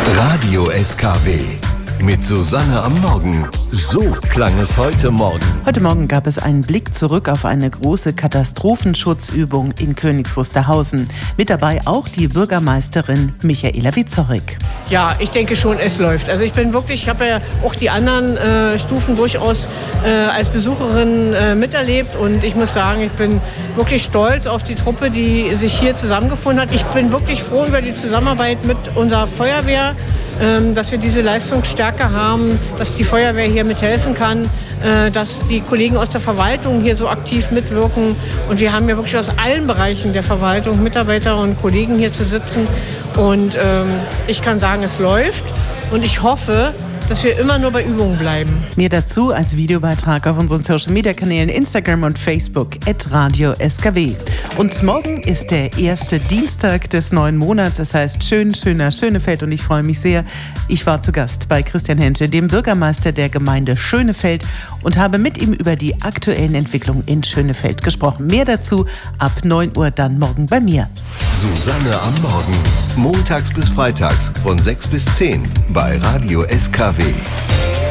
Radio SKW mit Susanne am Morgen. So klang es heute Morgen. Heute Morgen gab es einen Blick zurück auf eine große Katastrophenschutzübung in Königs Wusterhausen. Mit dabei auch die Bürgermeisterin Michaela Wieczorek. Ja, ich denke schon, es läuft. Also ich habe ja auch die anderen Stufen durchaus als Besucherin miterlebt und ich muss sagen, ich bin wirklich stolz auf die Truppe, die sich hier zusammengefunden hat. Ich bin wirklich froh über die Zusammenarbeit mit unserer Feuerwehr, dass wir diese Leistungsstärke haben, dass die Feuerwehr hier mithelfen kann, dass die Kollegen aus der Verwaltung hier so aktiv mitwirken. Und wir haben ja wirklich aus allen Bereichen der Verwaltung Mitarbeiter und Kollegen hier zu sitzen. Und ich kann sagen, es läuft. Und ich hoffe, dass wir immer nur bei Übungen bleiben. Mehr dazu als Videobeitrag auf unseren Social-Media-Kanälen Instagram und Facebook @Radio-SKW. Und morgen ist der erste Dienstag des neuen Monats. Das heißt Schönefeld und ich freue mich sehr. Ich war zu Gast bei Christian Hensche, dem Bürgermeister der Gemeinde Schönefeld, und habe mit ihm über die aktuellen Entwicklungen in Schönefeld gesprochen. Mehr dazu ab 9 Uhr dann morgen bei mir. Susanne am Morgen. Montags bis freitags von 6 bis 10 bei Radio SKW.